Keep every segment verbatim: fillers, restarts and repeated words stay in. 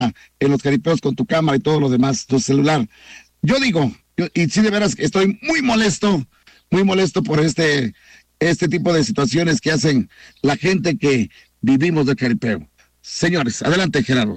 en los jaripeos con tu cámara y todo lo demás, tu celular. Yo digo, yo, y sí de veras estoy muy molesto, muy molesto por este, este tipo de situaciones que hacen la gente que vivimos del jaripeo. Señores, adelante, Gerardo.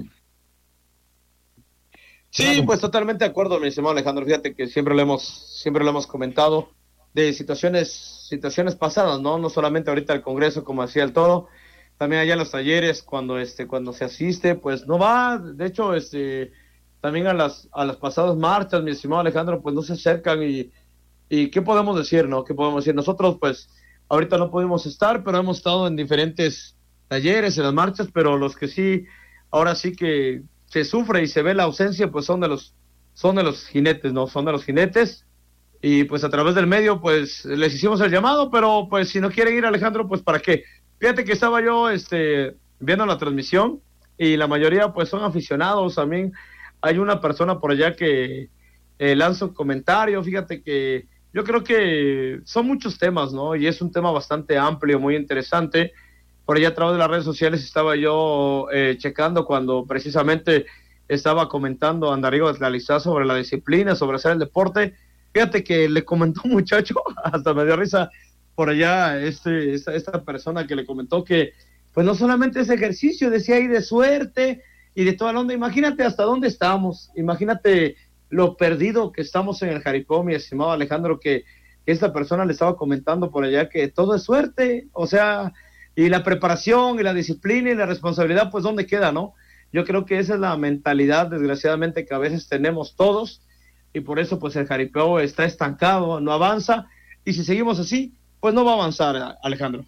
Sí, claro. Pues totalmente de acuerdo, mi estimado Alejandro. Fíjate que siempre lo hemos, siempre lo hemos comentado de situaciones, situaciones pasadas, ¿no? No solamente ahorita al Congreso, como hacía el Toro, también allá en los talleres, cuando este, cuando se asiste, pues no va. De hecho, este, también a las, a las pasadas marchas, mi estimado Alejandro, pues no se acercan y, y ¿qué podemos decir, no? ¿Qué podemos decir? Nosotros, pues, ahorita no pudimos estar, pero hemos estado en diferentes talleres, en las marchas, pero los que sí, ahora sí que se sufre y se ve la ausencia, pues son de los, son de los jinetes, ¿no? Son de los jinetes, y pues a través del medio, pues, les hicimos el llamado, pero pues si no quieren ir, Alejandro, pues ¿para qué? Fíjate que estaba yo, este, viendo la transmisión, y la mayoría, pues, son aficionados. También hay una persona por allá que eh, lanza un comentario. Fíjate que yo creo que son muchos temas, ¿no? Y es un tema bastante amplio, muy interesante. Por allá a través de las redes sociales estaba yo eh, checando cuando precisamente estaba comentando a Andariego de Tlalizá sobre la disciplina, sobre hacer el deporte. Fíjate que le comentó un muchacho, hasta me dio risa por allá, este, esta, esta persona que le comentó que, pues no solamente es ejercicio, decía ahí de suerte y de toda la onda. Imagínate hasta dónde estamos, imagínate lo perdido que estamos en el jaripeo, mi estimado Alejandro, que, que esta persona le estaba comentando por allá que todo es suerte, o sea, y la preparación y la disciplina y la responsabilidad, pues ¿dónde queda, no? Yo creo que esa es la mentalidad, desgraciadamente, que a veces tenemos todos, y por eso pues el jaripeo está estancado, no avanza, y si seguimos así, pues no va a avanzar, Alejandro.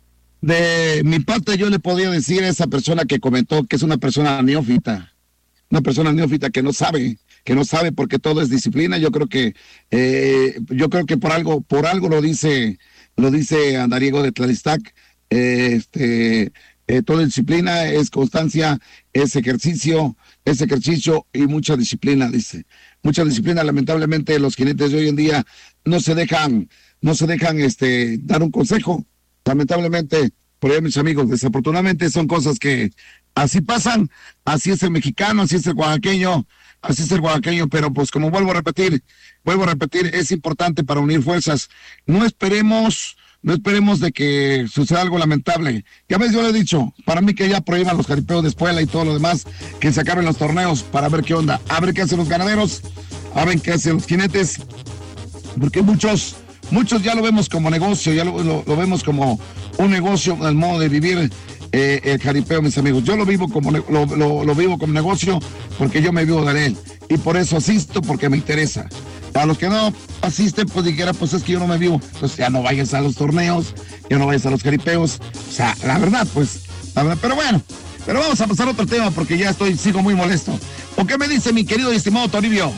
De mi parte, yo le podría decir a esa persona que comentó que es una persona neófita, una persona neófita que no sabe, que no sabe porque todo es disciplina. Yo creo que, eh, yo creo que por algo, por algo lo dice, lo dice Andariego de Tlalistac. Eh, este, eh, toda disciplina es constancia, es ejercicio, es ejercicio y mucha disciplina, dice. Mucha disciplina. Lamentablemente los jinetes de hoy en día no se dejan, no se dejan este, dar un consejo. Lamentablemente, por ahí mis amigos, desafortunadamente son cosas que así pasan, así es el mexicano, así es el oaxaqueño, así es el oaxaqueño, pero pues como vuelvo a repetir, vuelvo a repetir, es importante para unir fuerzas. No esperemos, no esperemos de que suceda algo lamentable. Ya ves, yo le he dicho, para mí que ya prohíban los jaripeos de espuela y todo lo demás, que se acaben los torneos para ver qué onda, a ver qué hacen los ganaderos, a ver qué hacen los jinetes, porque muchos... Muchos ya lo vemos como negocio, ya lo, lo, lo vemos como un negocio, el modo de vivir eh, el jaripeo, mis amigos. Yo lo vivo como lo, lo, lo vivo como negocio porque yo me vivo de él y por eso asisto, porque me interesa. A los que no asisten, pues dijera, pues es que yo no me vivo, pues ya no vayas a los torneos, ya no vayas a los jaripeos. O sea, la verdad, pues, la verdad, pero bueno, pero vamos a pasar a otro tema porque ya estoy, sigo muy molesto. ¿O qué me dice mi querido y estimado Toribio?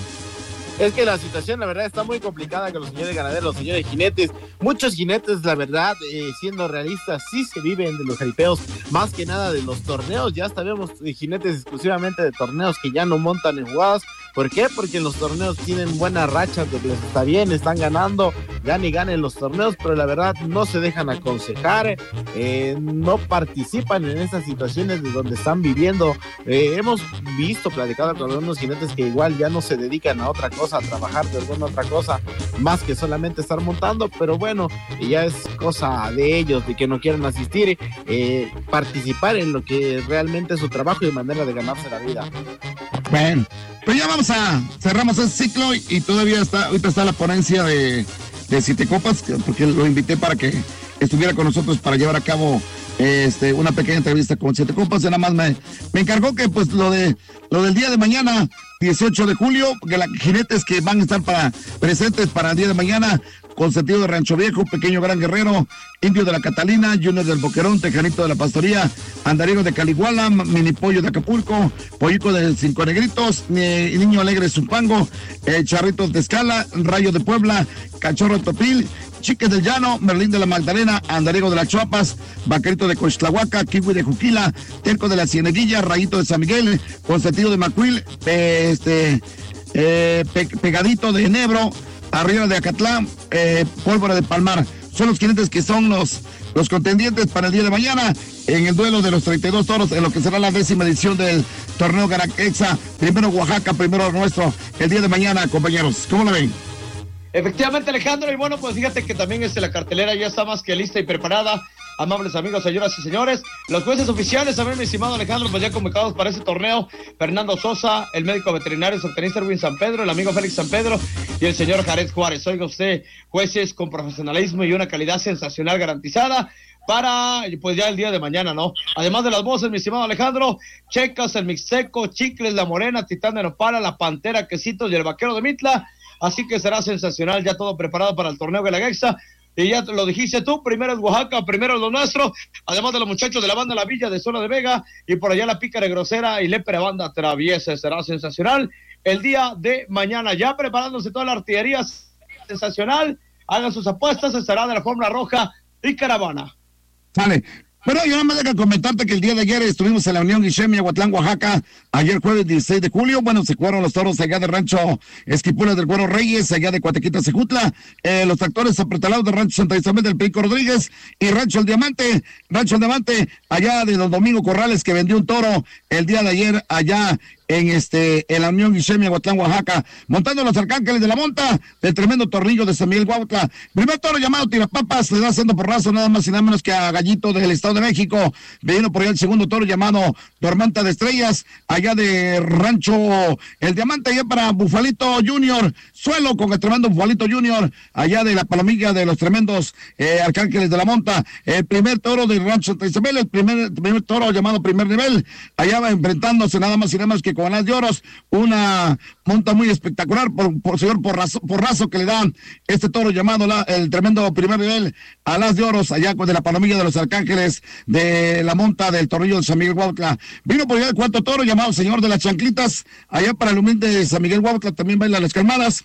Es que la situación, la verdad, está muy complicada con los señores ganaderos, los señores jinetes. Muchos jinetes, la verdad, eh, siendo realistas, sí se viven de los jaripeos, más que nada de los torneos. Ya hasta vemos jinetes exclusivamente de torneos que ya no montan en jugadas. ¿Por qué? Porque los torneos tienen buenas rachas, de que les está bien, están ganando, ganan y ganan los torneos, pero la verdad no se dejan aconsejar, eh, no participan en esas situaciones de donde están viviendo. Eh, hemos visto, platicado con algunos jinetes que igual ya no se dedican a otra cosa, a trabajar de alguna otra cosa, más que solamente estar montando, pero bueno, ya es cosa de ellos, de que no quieren asistir, eh, participar en lo que realmente es su trabajo y manera de ganarse la vida. Bueno, pues ya vamos a, cerramos ese ciclo y, y todavía está, ahorita está la ponencia de, de Siete Copas, porque lo invité para que estuviera con nosotros para llevar a cabo este, una pequeña entrevista con Siete Copas. Y nada más me, me encargó que pues lo de lo del día de mañana, dieciocho de julio, que los jinetes que van a estar para, presentes para el día de mañana, Consentido de Rancho Viejo, Pequeño Gran Guerrero, Indio de la Catalina, Junior del Boquerón, Tejanito de la Pastoría, Andariego de Caliguala, Mini Pollo de Acapulco, Pollico de Cinco Negritos, eh, Niño Alegre de Zumpango, eh, Charritos de Escala, Rayo de Puebla, Cachorro de Topil, Chiques del Llano, Merlín de la Magdalena, Andariego de las Chuapas, Vaquerito de Coixtlahuaca, Kiwi de Juquila, Terco de la Cieneguilla, Rayito de San Miguel, Consentido de Macuil, eh, este, eh, pe Pegadito de Enebro, Arriba de Acatlán, eh, Pólvora de Palmar. Son los jinetes que son los, los contendientes para el día de mañana. en el duelo de los treinta y dos toros en lo que será la décima edición del torneo Garaquexa. Primero Oaxaca, primero nuestro, el día de mañana, compañeros. ¿Cómo la ven? Efectivamente, Alejandro, y bueno, pues fíjate que también este, la cartelera ya está más que lista y preparada. Amables amigos, señoras y señores, los jueces oficiales, a ver, mi estimado Alejandro, pues ya convocados para este torneo: Fernando Sosa, el médico veterinario subtenista Erwin San Pedro, el amigo Félix San Pedro y el señor Jared Juárez. Oiga usted, jueces con profesionalismo y una calidad sensacional garantizada para, pues ya el día de mañana, ¿no? Además de las voces, mi estimado Alejandro, Checas, el Mixteco, Chicles, La Morena, Titán de Nopala, La Pantera, Quesitos y el Vaquero de Mitla. Así que será sensacional, ya todo preparado para el torneo Guelaguetza. Y ya lo dijiste tú, primero es Oaxaca, primero es lo nuestro, además de los muchachos de la banda La Villa de Zona de Vega, y por allá la Pícara Grosera y Lepera Banda Traviesa. Será sensacional el día de mañana, ya preparándose toda la artillería sensacional. Hagan sus apuestas, estará de la Fórmula Roja y Caravana. Sale. Pero yo nada más dejo comentarte que el día de ayer estuvimos en la Unión Guixemia, Huatlán, Oaxaca. Ayer jueves dieciséis de julio, bueno, se jugaron los toros allá de Rancho Esquipulas del Güero Reyes, allá de Cuatequita, Cejutla, eh, los tractores apretalados de Rancho Santa Isabel del Perico Rodríguez y Rancho El Diamante, Rancho El Diamante, allá de los Domingo Corrales, que vendió un toro el día de ayer allá en este, en la Unión Guixemia, Huatlán, Oaxaca, montando los Arcángeles de la Monta, del tremendo tornillo de San Miguel Huautla. Primer toro llamado Tirapapas, le da haciendo porrazo nada más y nada menos que a Gallito del Estado de México. Vino por allá el segundo toro llamado Tormenta de Estrellas, allá de Rancho El Diamante, allá para Bufalito Junior, suelo con el tremendo Bufalito Junior, allá de la Palomilla de los tremendos eh, Arcángeles de la Monta. El primer toro de Rancho Santa Isabel, el primer, el primer toro llamado Primer Nivel, allá va enfrentándose nada más y nada más que con Alas de Oros, una monta muy espectacular por, por señor porrazo, porrazo que le dan este toro llamado la, el tremendo Primer Nivel, Alas de Oros, allá de la Palomilla de los Arcángeles de la monta del tornillo de San Miguel Huautla. Vino por allá el cuarto toro llamado Señor de las Chanclitas, allá para el humilde de San Miguel Huautla, también baila las calmadas.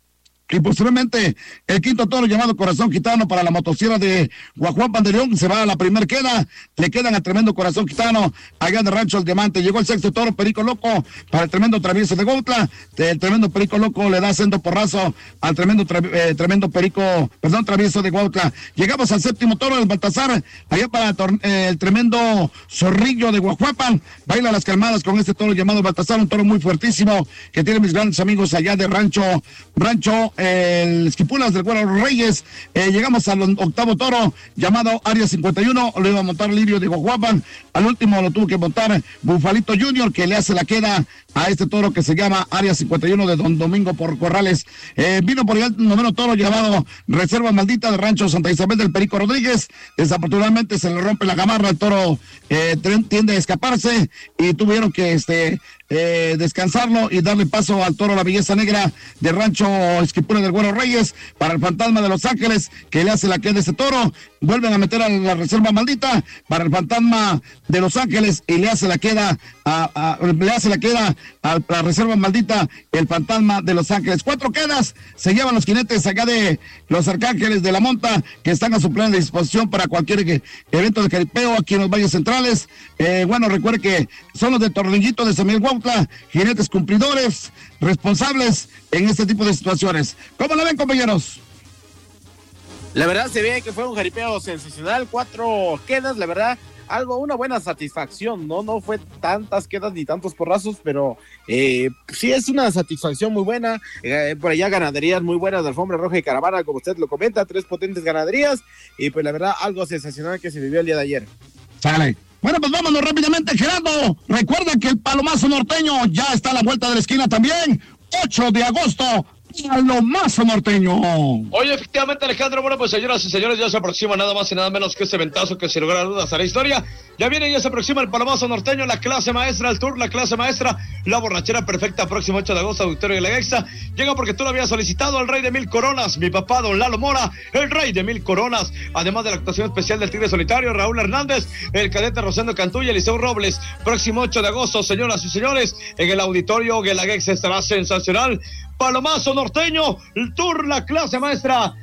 Y posteriormente el quinto toro llamado Corazón Gitano para la motosierra de Guajuapan de León, se va a la primer queda, le quedan al tremendo Corazón Gitano allá de Rancho El Diamante. Llegó el sexto toro Perico Loco para el tremendo Travieso de Huautla, el tremendo Perico Loco le da sendo porrazo al tremendo eh, tremendo Perico, perdón, Travieso de Huautla. Llegamos al séptimo toro del Baltasar, allá para eh, el tremendo Zorrillo de Guajuapan, baila las calmadas con este toro llamado Baltasar, un toro muy fuertísimo que tiene mis grandes amigos allá de Rancho, Rancho el Esquipulas del Güero Reyes. Eh, llegamos al octavo toro llamado Área cincuenta y uno, lo iba a montar Lirio de Guajuapan, al último lo tuvo que montar Bufalito Junior, que le hace la queda a este toro que se llama Área cincuenta y uno de Don Domingo por Corrales. Eh, vino por allá el noveno toro llamado Reserva Maldita de Rancho Santa Isabel del Perico Rodríguez. Desafortunadamente se le rompe la gamarra, el toro eh, tiende a escaparse y tuvieron que este Eh, descansarlo y darle paso al toro La Belleza Negra de Rancho Esquipulas del Güero Reyes para el Fantasma de Los Ángeles, que le hace la queda de este toro. Vuelven a meter a la Reserva Maldita para el Fantasma de Los Ángeles y le hace la queda a, a le hace la queda a la Reserva Maldita el Fantasma de Los Ángeles. Cuatro quedas se llevan los jinetes acá de los Arcángeles de la Monta, que están a su plena disposición para cualquier evento de caripeo aquí en los Valles Centrales. Eh, bueno, recuerde que son los de Tornillito de San Miguel Huautla, jinetes cumplidores, responsables en este tipo de situaciones. ¿Cómo la ven, compañeros? La verdad se ve que fue un jaripeo sensacional, cuatro quedas, la verdad, algo, una buena satisfacción, ¿no? No fue tantas quedas ni tantos porrazos, pero eh, sí es una satisfacción muy buena. Eh, por allá ganaderías muy buenas de Alfombra Roja y Caravana, como usted lo comenta, tres potentes ganaderías, y pues la verdad algo sensacional que se vivió el día de ayer. Sale. Bueno, pues vámonos rápidamente, Gerardo. Recuerda que el Palomazo Norteño ya está a la vuelta de la esquina también. ocho de agosto, Palomazo Norteño. Oye, efectivamente, Alejandro, bueno, pues señoras y señores, ya se aproxima nada más y nada menos que ese ventazo que sin lugar a dudas a la historia. Ya viene, ya se aproxima el Palomazo Norteño, la clase maestra, el tour, la clase maestra, la borrachera perfecta, próximo ocho de agosto, Auditorio Guelaguetza. Llega porque tú lo habías solicitado, al Rey de Mil Coronas, mi papá, don Lalo Mora, el Rey de Mil Coronas. Además de la actuación especial del Tigre Solitario, Raúl Hernández, el cadete Rosendo Cantú y Eliseo Robles. Próximo ocho de agosto, señoras y señores, en el Auditorio Guelaguetza estará sensacional. Palomazo Norteño, el tour, la clase maestra,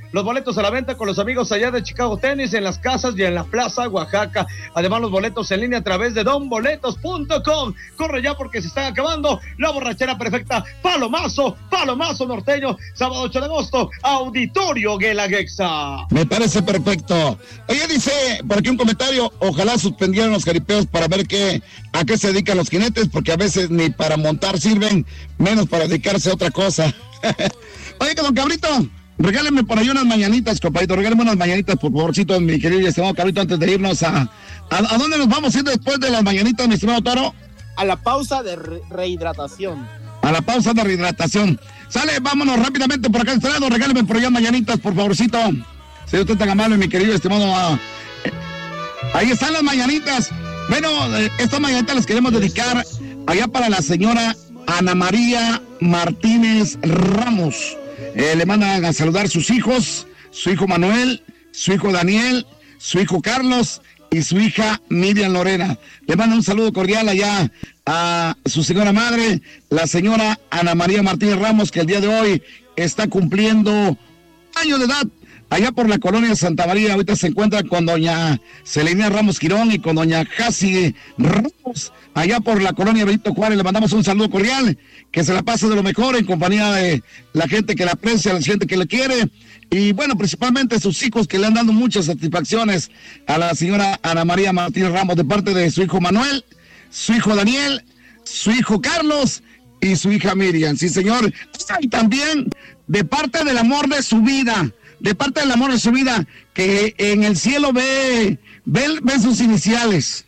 Los boletos a la venta con los amigos allá de Chicago Tennis en las casas y en la Plaza Oaxaca. Además, los boletos en línea a través de don boletos punto com. Corre ya porque se están acabando. La borrachera perfecta. Palomazo, Palomazo norteño. Sábado ocho de agosto. Auditorio Guelaguetza. Me parece perfecto. Oye, dice por aquí un comentario. Ojalá suspendieran los jaripeos para ver qué, a qué se dedican los jinetes, porque a veces ni para montar sirven, menos para dedicarse a otra cosa. Oye, que don Cabrito, regálenme por ahí unas mañanitas, compadrito, regálenme unas mañanitas, por favorcito, mi querido y estimado Cabrito, antes de irnos a... ¿A, a dónde nos vamos a ir después de las mañanitas, mi estimado Toro? A la pausa de re- rehidratación. A la pausa de rehidratación. Sale, vámonos rápidamente por acá al estrado, regálenme por allá mañanitas, por favorcito. Si usted tan amable, mi querido y estimado... Uh, eh, ahí están las mañanitas. Bueno, eh, estas mañanitas las queremos dedicar allá para la señora Ana María Martínez Ramos. Eh, le mandan a saludar sus hijos, su hijo Manuel, su hijo Daniel, su hijo Carlos y su hija Miriam Lorena. Le mandan un saludo cordial allá a su señora madre, la señora Ana María Martínez Ramos, que el día de hoy está cumpliendo años de edad. Allá por la colonia Santa María, ahorita se encuentra con doña Celina Ramos Quirón y con doña Jasi Ramos, allá por la colonia Benito Juárez. Le mandamos un saludo cordial, que se la pase de lo mejor en compañía de la gente que la aprecia, la gente que le quiere, y bueno, principalmente sus hijos, que le han dado muchas satisfacciones a la señora Ana María Martínez Ramos, de parte de su hijo Manuel, su hijo Daniel, su hijo Carlos y su hija Miriam. Sí, señor. Y también de parte del amor de su vida, de parte del amor de su vida, que en el cielo ve, ve, ve sus iniciales.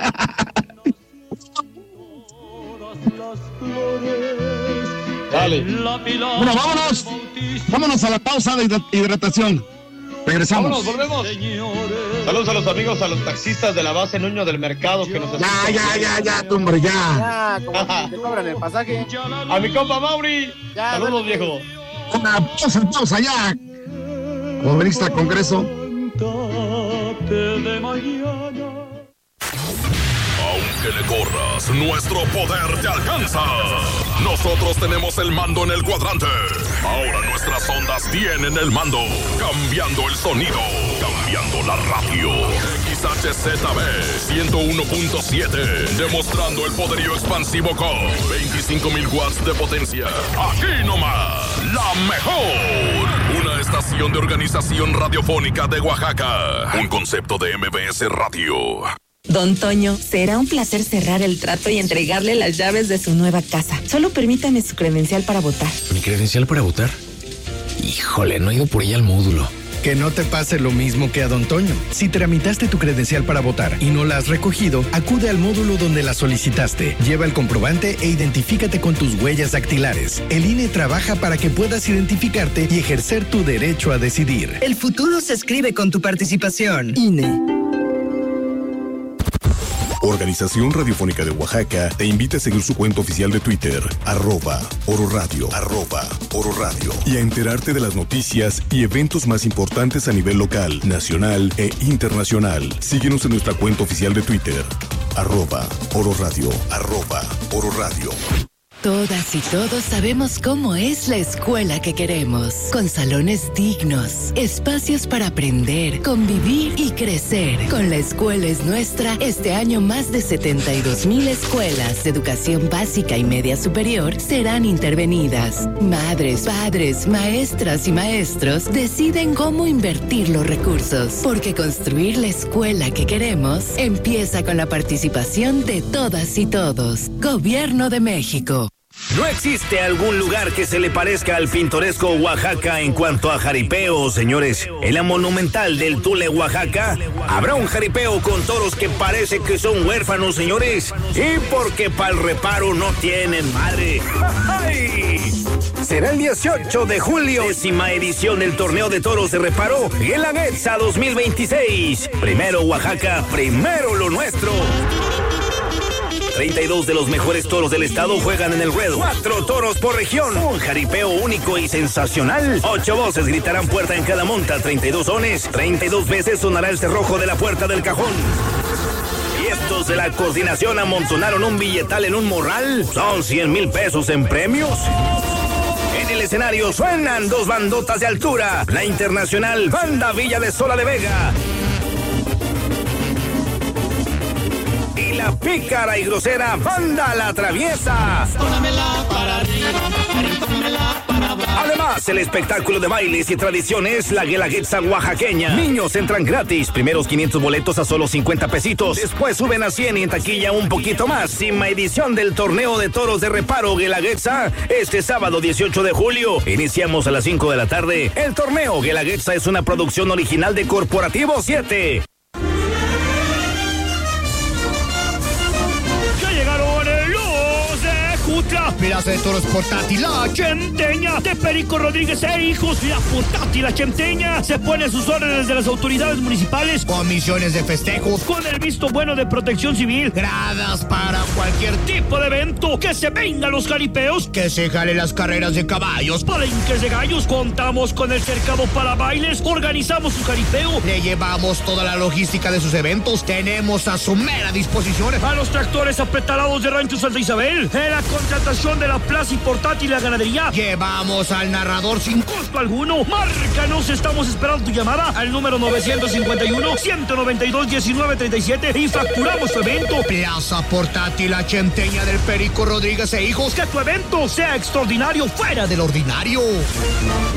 Dale. Bueno, vámonos. Vámonos a la pausa de hidratación. Regresamos. Vámonos, volvemos. Saludos a los amigos, a los taxistas de la base Nuño del Mercado que nos Ya, ya, ya, ya, tú, hombre, ya. Ya, como te cobran el pasaje. A mi compa Mauri. Ya, saludos, dale. viejo. Una pausa, pausa, ya. Como veniste al Congreso. Aunque le corras, nuestro poder te alcanza. Nosotros tenemos el mando en el cuadrante. Ahora nuestras ondas tienen el mando. Cambiando el sonido. Cambiando la radio. X H Z B ciento uno punto siete. Demostrando el poderío expansivo con veinticinco mil watts de potencia. Aquí nomás, la mejor. Una estación de Organización Radiofónica de Oaxaca. Un concepto de M B S Radio. Don Toño, será un placer cerrar el trato y entregarle las llaves de su nueva casa. Solo permítame su credencial para votar. ¿Mi credencial para votar? Híjole, no he ido por ella al módulo. Que no te pase lo mismo que a Don Toño. Si tramitaste tu credencial para votar y no la has recogido, acude al módulo donde la solicitaste. Lleva el comprobante e identifícate con tus huellas dactilares. El I N E trabaja para que puedas identificarte y ejercer tu derecho a decidir. El futuro se escribe con tu participación. I N E. Organización Radiofónica de Oaxaca te invita a seguir su cuenta oficial de Twitter, arroba Oro Radio, arroba Oro Radio, y a enterarte de las noticias y eventos más importantes a nivel local, nacional e internacional. Síguenos en nuestra cuenta oficial de Twitter, arroba Oro Radio, arroba Oro Radio. Todas y todos sabemos cómo es la escuela que queremos, con salones dignos, espacios para aprender, convivir y crecer. Con La Escuela es Nuestra, este año más de setenta y dos mil escuelas de educación básica y media superior serán intervenidas. Madres, padres, maestras y maestros deciden cómo invertir los recursos, porque construir la escuela que queremos empieza con la participación de todas y todos. Gobierno de México. No existe algún lugar que se le parezca al pintoresco Oaxaca en cuanto a jaripeo, señores. En la monumental del Tule, Oaxaca, habrá un jaripeo con toros que parece que son huérfanos, señores. Y porque para el reparo no tienen madre. ¡Ay! Será el dieciocho de julio, décima edición del torneo de toros de reparo Guelaguetza dos mil veintiséis. Primero Oaxaca, primero lo nuestro. treinta y dos de los mejores toros del estado juegan en el ruedo. Cuatro toros por región. Un jaripeo único y sensacional. Ocho voces gritarán puerta en cada monta. treinta y dos sones. treinta y dos veces sonará el cerrojo de la puerta del cajón. Y estos de la coordinación amontonaron un billetal en un morral. Son cien mil pesos en premios. En En el escenario suenan dos bandotas de altura, la internacional Banda Villa de Sola de Vega y la pícara y grosera Banda La Traviesa. Para arriba, para abajo. Además, el espectáculo de bailes y tradiciones, la Guelaguetza oaxaqueña. Niños entran gratis, primeros quinientos boletos a solo cincuenta pesitos, después suben a cien y en taquilla un poquito más. Cima edición del torneo de toros de reparo Guelaguetza, este sábado dieciocho de julio. Iniciamos a las cinco de la tarde. El torneo Guelaguetza es una producción original de Corporativo siete. Ya llegaron los de Jutla, Plaza de Toros Portátil, la Chemteña de Perico Rodríguez e Hijos. La Portátil, la Chemteña, se pone a sus órdenes de las autoridades municipales, comisiones de festejos, con el visto bueno de Protección Civil, gradas para cualquier tipo de evento, que se vengan los jaripeos, que se jalen las carreras de caballos, palenques de gallos, contamos con el cercado para bailes, organizamos su jaripeo, le llevamos toda la logística de sus eventos, tenemos a su mera disposición a los tractores apetalados de Rancho Santa Isabel, en la contratación de la plaza y portátil y la ganadería, llevamos al narrador sin costo alguno. Márcanos, estamos esperando tu llamada al número novecientos cincuenta y uno, ciento noventa y dos, diecinueve treinta y siete y facturamos tu evento. Plaza Portátil, la Chemteña del Perico Rodríguez e Hijos, que tu evento sea extraordinario, fuera del ordinario.